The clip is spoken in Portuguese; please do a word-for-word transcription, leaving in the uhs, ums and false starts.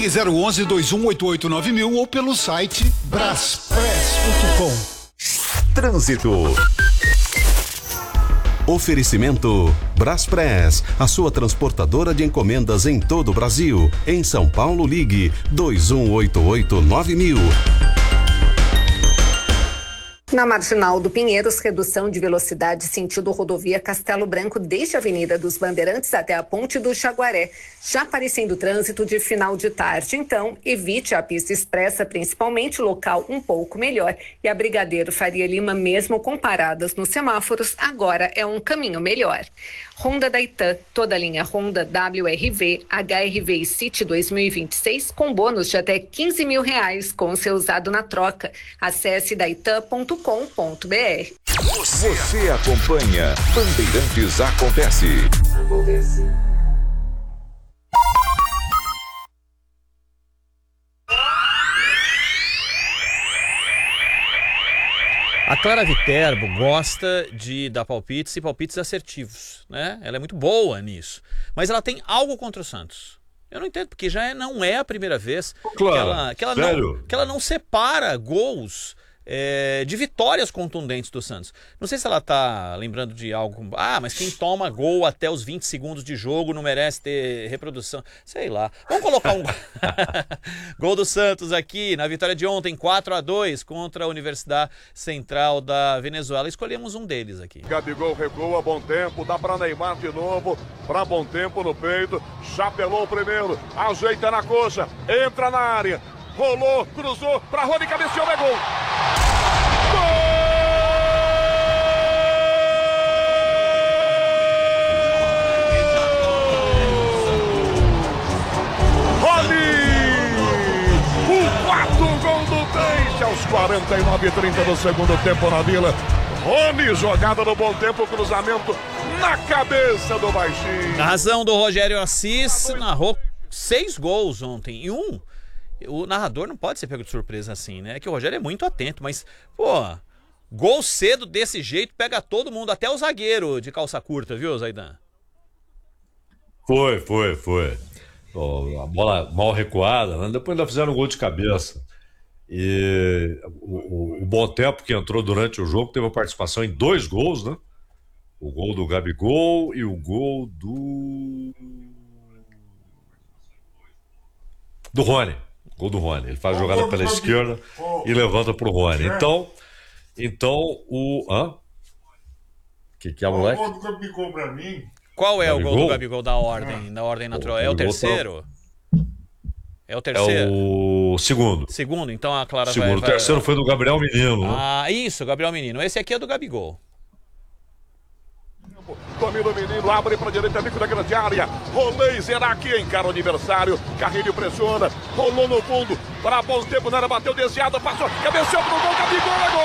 Ligue zero onze, dois um oito oito, nove mil ou pelo site braspress ponto com. Trânsito. Oferecimento Braspress, a sua transportadora de encomendas em todo o Brasil. Em São Paulo, ligue dois um oito oito, nove mil. Na Marginal do Pinheiros, redução de velocidade sentido rodovia Castelo Branco desde a Avenida dos Bandeirantes até a Ponte do Jaguaré, já aparecendo trânsito de final de tarde. Então, evite a pista expressa, principalmente local um pouco melhor. E a Brigadeiro Faria Lima, mesmo com paradas nos semáforos, agora é um caminho melhor. Honda da Itan, toda a linha Honda W R V, H R V e City dois mil e vinte e seis com bônus de até quinze mil reais com seu usado na troca. Acesse daitan ponto com ponto br. Você, Você acompanha Bandeirantes Acontece. Acontece. A Clara Viterbo gosta de dar palpites e palpites assertivos, né? Ela é muito boa nisso. Mas ela tem algo contra o Santos. Eu não entendo, porque já é, não é a primeira vez Clara, que, ela, que, ela não, que ela não separa gols é, de vitórias contundentes do Santos. Não sei se ela tá lembrando de algo... Ah, mas quem toma gol até os vinte segundos de jogo não merece ter reprodução. Sei lá. Vamos colocar um gol do Santos aqui na vitória de ontem, quatro a dois, contra a Universidade Central da Venezuela. Escolhemos um deles aqui. Gabigol recuou a bom tempo, dá para Neymar de novo, para bom tempo no peito, chapelou o primeiro, ajeita na coxa, entra na área, rolou, cruzou, para Rony, cabeceou, é gol! Aos quarenta e nove e trinta do segundo tempo na Vila. Rony, jogada no bom tempo, cruzamento na cabeça do baixinho. Na razão do Rogério Assis, narrou seis gols ontem. E um, o narrador não pode ser pego de surpresa assim, né? É que o Rogério é muito atento, mas, pô, gol cedo desse jeito pega todo mundo, até o zagueiro de calça curta, viu, Zaidan? Foi, foi, foi. Oh, a bola mal recuada, né? Depois ainda fizeram um gol de cabeça. E o, o, o bom tempo que entrou durante o jogo teve uma participação em dois gols, né? O gol do Gabigol e o gol do do Rony. O gol do Rony. Ele faz a jogada pela esquerda e levanta pro Rony. Então, então o hã? Que que é, moleque? O gol do Gabigol pra mim. Qual é Gabigol? O gol do Gabigol da ordem, da ordem natural? É o terceiro? É o terceiro? É o segundo. Segundo, então a Clara segundo. vai... O terceiro vai... foi do Gabriel Menino. Ah, né? Isso, Gabriel Menino. Esse aqui é do Gabigol. Domina o menino, abre para a direita, bico da grande área. Rolei, será que encara o adversário? Carrilho pressiona, rolou no fundo. Para bons tempos, não era, bateu desviado, passou, cabeceou pro gol, Gabigol, é gol!